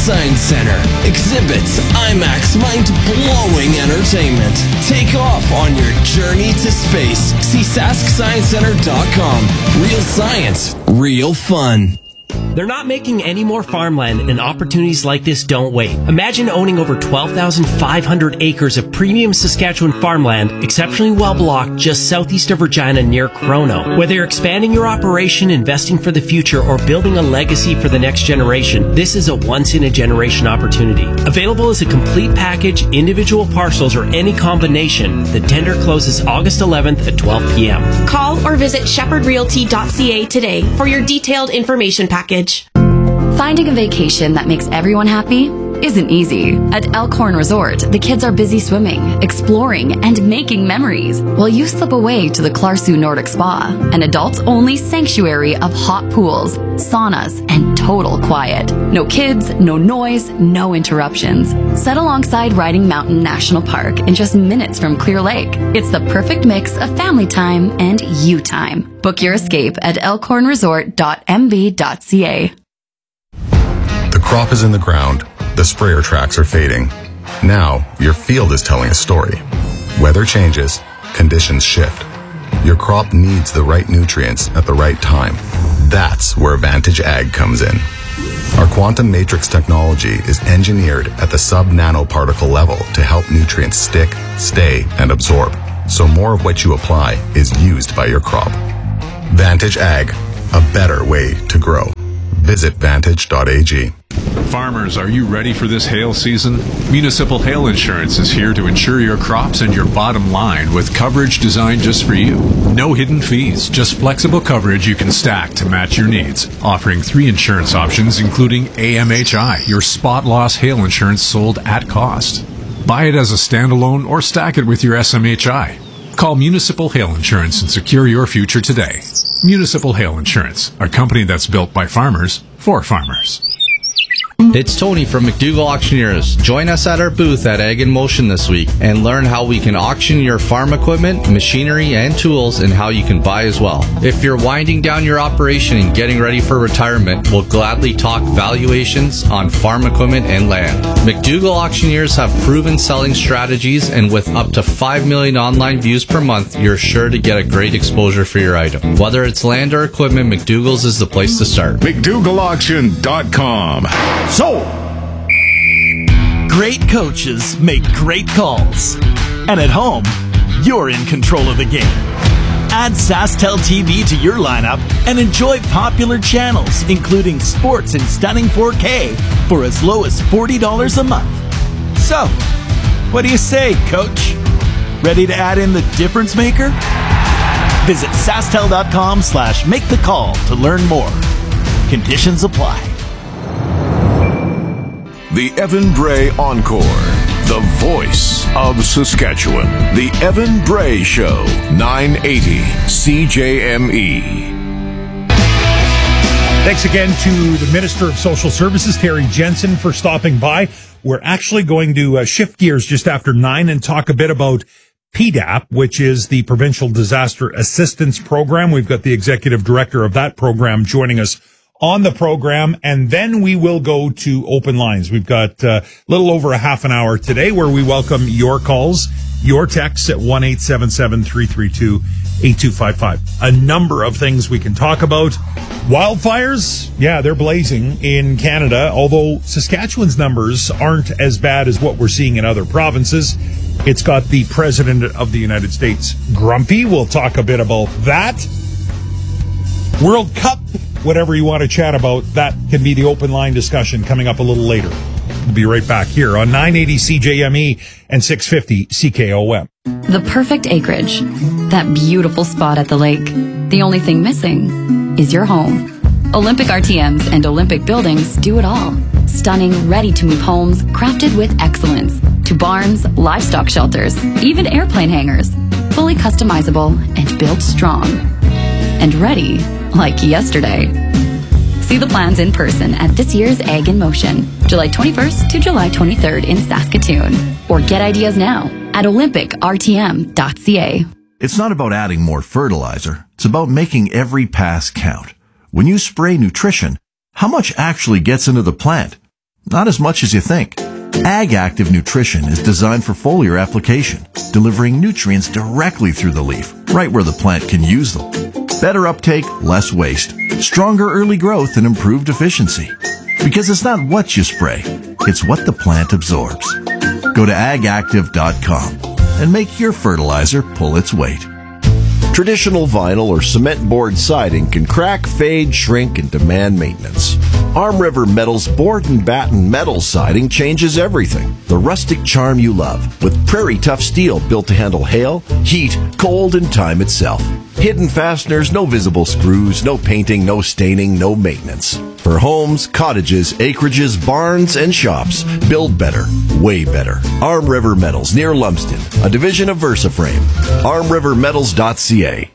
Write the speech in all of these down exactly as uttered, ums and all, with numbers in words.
Science Center. Exhibits, IMAX, mind-blowing entertainment. Take off on your journey to space. See sask science center dot com. Real science, real fun. They're not making any more farmland, and opportunities like this don't wait. Imagine owning over twelve thousand five hundred acres of premium Saskatchewan farmland, exceptionally well blocked just southeast of Regina near Chrono. Whether you're expanding your operation, investing for the future, or building a legacy for the next generation, this is a once-in-a-generation opportunity. Available as a complete package, individual parcels, or any combination, the tender closes August eleventh at twelve p.m. Call or visit shepherd realty dot c a today for your detailed information package. Finding a vacation that makes everyone happy isn't easy. At Elkhorn Resort, the kids are busy swimming, exploring, and making memories, while you slip away to the Clarsu Nordic Spa, an adults-only sanctuary of hot pools, saunas, and total quiet. No kids, no noise, no interruptions. Set alongside Riding Mountain National Park in just minutes from Clear Lake. It's the perfect mix of family time and you time. Book your escape at elkhorn resort dot m b dot c a. The crop is in the ground. The sprayer tracks are fading. Now, your field is telling a story. Weather changes, conditions shift. Your crop needs the right nutrients at the right time. That's where Vantage Ag comes in. Our quantum matrix technology is engineered at the sub-nanoparticle level to help nutrients stick, stay, and absorb, so more of what you apply is used by your crop. Vantage Ag, a better way to grow. Visit vantage dot a g. Farmers, are you ready for this hail season? Municipal Hail Insurance is here to insure your crops and your bottom line with coverage designed just for you. No hidden fees, just flexible coverage you can stack to match your needs. Offering three insurance options, including A M H I, your spot loss hail insurance sold at cost. Buy it as a standalone or stack it with your S M H I. Call Municipal Hail Insurance and secure your future today. Municipal Hail Insurance, a company that's built by farmers for farmers. It's Tony from McDougall Auctioneers. Join us at our booth at Ag in Motion this week and learn how we can auction your farm equipment, machinery, and tools, and how you can buy as well. If you're winding down your operation and getting ready for retirement, we'll gladly talk valuations on farm equipment and land. McDougall Auctioneers have proven selling strategies, and with up to five million online views per month, you're sure to get a great exposure for your item. Whether it's land or equipment, McDougall's is the place to start. McDougall Auction dot com. So, great coaches make great calls. And at home, you're in control of the game. Add SaskTel T V to your lineup and enjoy popular channels, including sports in stunning four K for as low as forty dollars a month. So, what do you say, Coach? Ready to add in the difference maker? Visit SaskTel.com slash make the call to learn more. Conditions apply. The Evan Bray Encore, the voice of Saskatchewan. The Evan Bray Show, nine eighty C J M E. Thanks again to the Minister of Social Services, Terry Jensen, for stopping by. We're actually going to uh, shift gears just after nine and talk a bit about P D A P, which is the Provincial Disaster Assistance Program. We've got the executive director of that program joining us on the program, and then we will go to open lines. We've got a uh, little over a half an hour today where we welcome your calls, your texts at one eight seven seven, three three two, eight two five five. A number of things we can talk about. Wildfires, yeah, they're blazing in Canada, although Saskatchewan's numbers aren't as bad as what we're seeing in other provinces. It's got the President of the United States grumpy. We'll talk a bit about that. World Cup, whatever you want to chat about, that can be the open line discussion coming up a little later. We'll be right back here on nine eighty C J M E and six fifty C K O M. The perfect acreage. That beautiful spot at the lake. The only thing missing is your home. Olympic R T Ms and Olympic buildings do it all. Stunning, ready-to-move homes crafted with excellence. To barns, livestock shelters, even airplane hangars. Fully customizable and built strong. And ready like yesterday. See the plans in person at this year's Ag in Motion, July twenty-first to July twenty-third in Saskatoon. Or get ideas now at olympic r t m dot c a. It's not about adding more fertilizer. It's about making every pass count. When you spray nutrition, how much actually gets into the plant? Not as much as you think. Ag Active Nutrition is designed for foliar application, delivering nutrients directly through the leaf, right where the plant can use them. Better uptake, less waste, stronger early growth, and improved efficiency. Because it's not what you spray, it's what the plant absorbs. Go to ag active dot com and make your fertilizer pull its weight. Traditional vinyl or cement board siding can crack, fade, shrink, and demand maintenance. Arm River Metal's board and batten metal siding changes everything. The rustic charm you love, with prairie tough steel built to handle hail, heat, cold, and time itself. Hidden fasteners, no visible screws, no painting, no staining, no maintenance. For homes, cottages, acreages, barns, and shops, build better, way better. Arm River Metals, near Lumsden, a division of VersaFrame. arm river metals dot c a.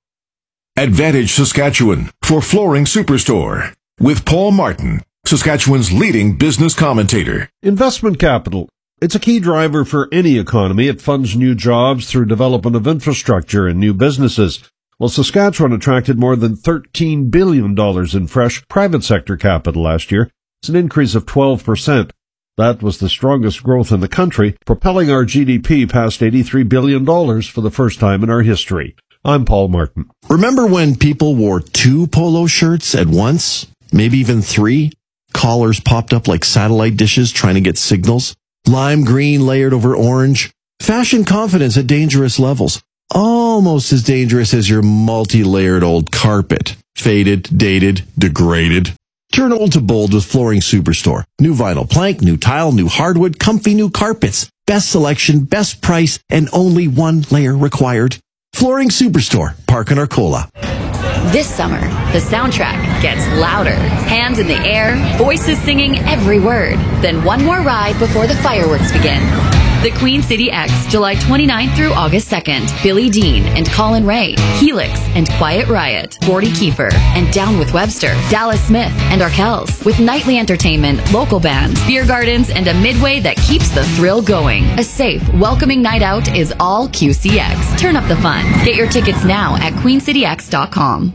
Advantage Saskatchewan for Flooring Superstore with Paul Martin, Saskatchewan's leading business commentator. Investment capital. It's a key driver for any economy. It funds new jobs through development of infrastructure and new businesses. Well, Saskatchewan attracted more than thirteen billion dollars in fresh private sector capital last year. It's an increase of twelve percent. That was the strongest growth in the country, propelling our G D P past eighty-three billion dollars for the first time in our history. I'm Paul Martin. Remember when people wore two polo shirts at once? Maybe even three? Collars popped up like satellite dishes trying to get signals? Lime green layered over orange? Fashion confidence at dangerous levels. Almost as dangerous as your multi-layered old carpet. Faded, dated, degraded. Turn old to bold with Flooring Superstore. New vinyl plank, new tile, new hardwood, comfy new carpets. Best selection, best price, and only one layer required. Flooring Superstore, Park and Arcola. This summer, the soundtrack gets louder. Hands in the air, voices singing every word. Then one more ride before the fireworks begin. The Queen City X, July twenty-ninth through August second. Billy Dean and Colin Ray, Helix and Quiet Riot, Gordy Kiefer and Down with Webster, Dallas Smith and Arkells, with nightly entertainment, local bands, beer gardens, and a midway that keeps the thrill going. A safe, welcoming night out is all Q C X. Turn up the fun. Get your tickets now at queen city x dot com.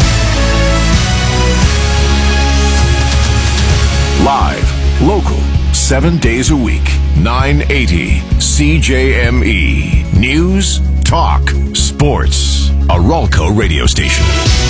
Live, local, seven days a week, nine eighty C J M E. News, talk, sports. A Ralco radio station.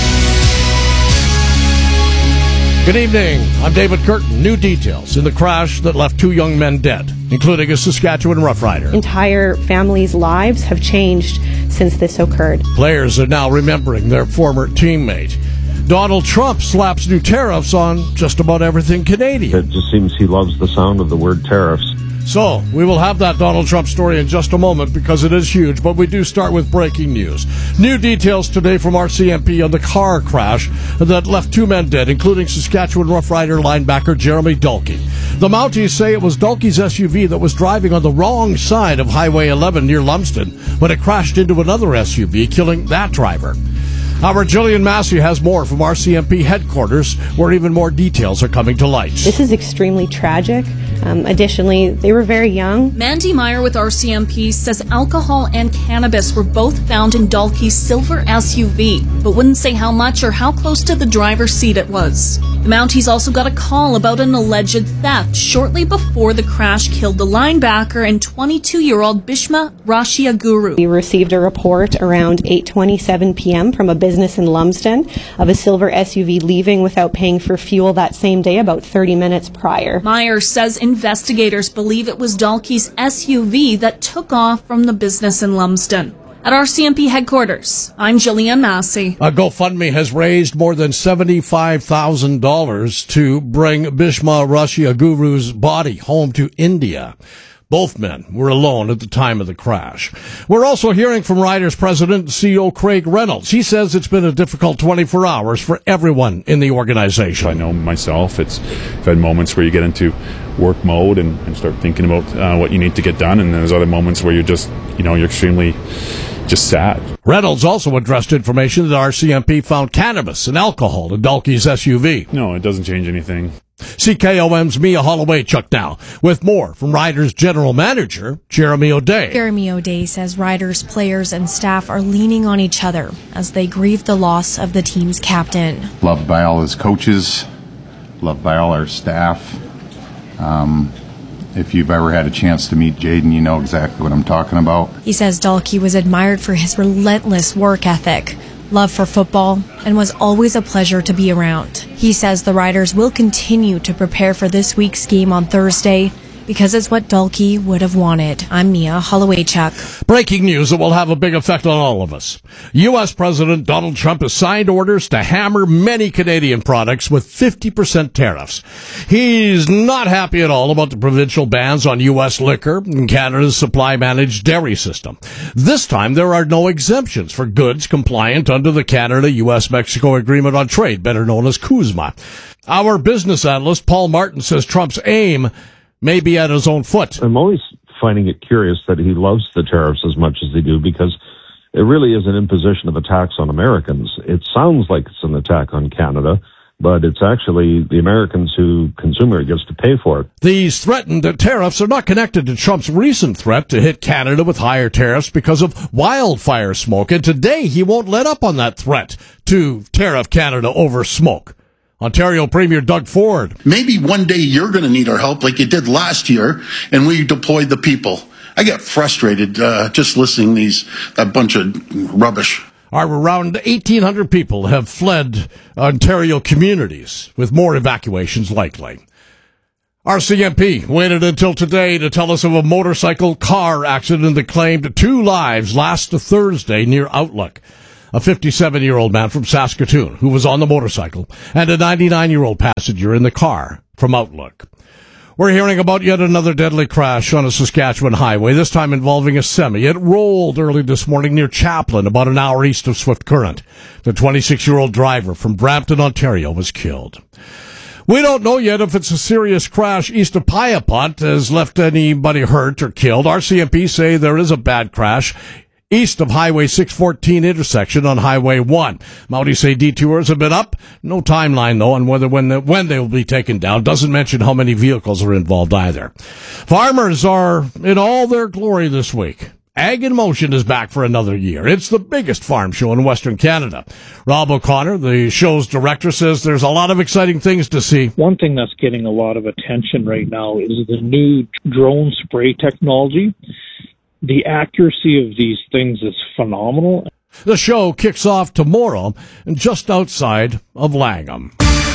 Good evening. I'm David Curtin. New details in the crash that left two young men dead, including a Saskatchewan Rough Rider. Entire families' lives have changed since this occurred. Players are now remembering their former teammate. Donald Trump slaps new tariffs on just about everything Canadian. It just seems he loves the sound of the word tariffs. So, we will have that Donald Trump story in just a moment because it is huge, but we do start with breaking news. New details today from R C M P on the car crash that left two men dead, including Saskatchewan Rough Rider linebacker Jeremy Dulkey. The Mounties say it was Dulkey's S U V that was driving on the wrong side of Highway eleven near Lumsden when it crashed into another S U V, killing that driver. Our Jillian Massey has more from R C M P headquarters, where even more details are coming to light. This is extremely tragic. Um, additionally, they were very young. Mandy Meyer with R C M P says alcohol and cannabis were both found in Dulkey's silver S U V, but wouldn't say how much or how close to the driver's seat it was. The Mounties also got a call about an alleged theft shortly before the crash killed the linebacker and twenty-two-year-old Bishma Rashiaguru. We received a report around eight twenty-seven p.m. from a business in Lumsden of a silver S U V leaving without paying for fuel that same day, about thirty minutes prior. Meyer says investigators believe it was Dulkey's S U V that took off from the business in Lumsden. At R C M P headquarters, I'm Jillian Massey. A GoFundMe has raised more than seventy-five thousand dollars to bring Bishma Rashiaguru's body home to India. Both men were alone at the time of the crash. We're also hearing from Riders President and C E O Craig Reynolds. He says it's been a difficult twenty-four hours for everyone in the organization. I know myself, it's I've had moments where you get into work mode and, and start thinking about uh, what you need to get done, and there's other moments where you're just, you know, you're extremely just sad. Reynolds also addressed information that R C M P found cannabis and alcohol in Dulkey's S U V. No, it doesn't change anything. C K O M's Mia Holloway-Chuck now, with more from Riders General Manager Jeremy O'Day. Jeremy O'Day says Riders, players, and staff are leaning on each other as they grieve the loss of the team's captain. Loved by all his coaches, loved by all our staff, Um, if you've ever had a chance to meet Jaden, you know exactly what I'm talking about. He says Dalkey was admired for his relentless work ethic, love for football, and was always a pleasure to be around. He says the Riders will continue to prepare for this week's game on Thursday because it's what Dalkey would have wanted. I'm Mia Hollowaychuk. Breaking news that will have a big effect on all of us. U S. President Donald Trump has signed orders to hammer many Canadian products with fifty percent tariffs. He's not happy at all about the provincial bans on U S liquor and Canada's supply-managed dairy system. This time, there are no exemptions for goods compliant under the Canada-U S Mexico Agreement on Trade, better known as CUSMA. Our business analyst, Paul Martin, says Trump's aim may be at his own foot. I'm always finding it curious that he loves the tariffs as much as they do, because it really is an imposition of a tax on Americans. It sounds like it's an attack on Canada, but it's actually the Americans who consumer gets to pay for it. These threatened tariffs are not connected to Trump's recent threat to hit Canada with higher tariffs because of wildfire smoke. And today he won't let up on that threat to tariff Canada over smoke. Ontario Premier Doug Ford. Maybe one day you're going to need our help like you did last year, and we deployed the people. I get frustrated uh, just listening to these, that bunch of rubbish. Our around eighteen hundred people have fled Ontario communities, with more evacuations likely. R C M P waited until today to tell us of a motorcycle car accident that claimed two lives last Thursday near Outlook. A fifty-seven-year-old man from Saskatoon who was on the motorcycle and a ninety-nine-year-old passenger in the car from Outlook. We're hearing about yet another deadly crash on a Saskatchewan highway, this time involving a semi. It rolled early this morning near Chaplin, about an hour east of Swift Current. The twenty-six-year-old driver from Brampton, Ontario, was killed. We don't know yet if it's a serious crash east of Piapont has left anybody hurt or killed. R C M P say there is a bad crash east of Highway six fourteen intersection on Highway one. Mounties say detours have been up. No timeline, though, on whether when, the, when they will be taken down. Doesn't mention how many vehicles are involved either. Farmers are in all their glory this week. Ag in Motion is back for another year. It's the biggest farm show in Western Canada. Rob O'Connor, the show's director, says there's a lot of exciting things to see. One thing that's getting a lot of attention right now is the new drone spray technology. The accuracy of these things is phenomenal. The show kicks off tomorrow just outside of Langham.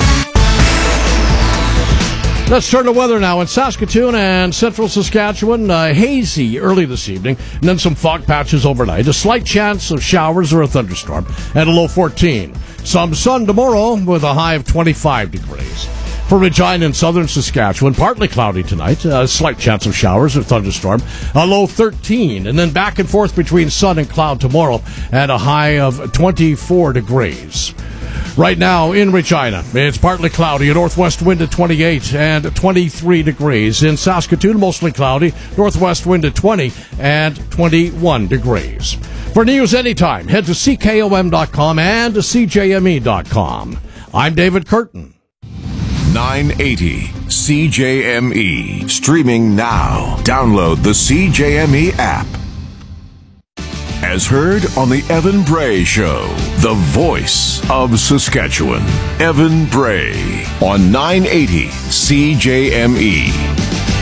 Let's turn to weather now. In Saskatoon and central Saskatchewan, uh, hazy early this evening, and then some fog patches overnight. A slight chance of showers or a thunderstorm at a low fourteen. Some sun tomorrow with a high of twenty-five degrees. For Regina in southern Saskatchewan, partly cloudy tonight, a slight chance of showers or thunderstorm, a low thirteen, and then back and forth between sun and cloud tomorrow at a high of twenty-four degrees. Right now in Regina, it's partly cloudy, a northwest wind at twenty-eight and twenty-three degrees. In Saskatoon, mostly cloudy, northwest wind at twenty and twenty-one degrees. For news anytime, head to C K O M dot com and to C J M E dot com. I'm David Curtin. nine eighty C J M E. Streaming now. Download the C J M E app. As heard on the Evan Bray Show, the voice of Saskatchewan. Evan Bray on nine eighty C J M E.